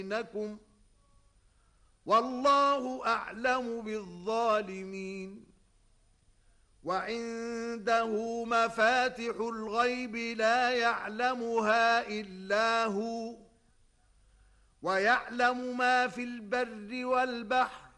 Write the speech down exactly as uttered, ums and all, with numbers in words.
بينكم والله أعلم بالظالمين. وعنده مفاتح الغيب لا يعلمها إلا هو ويعلم ما في البر والبحر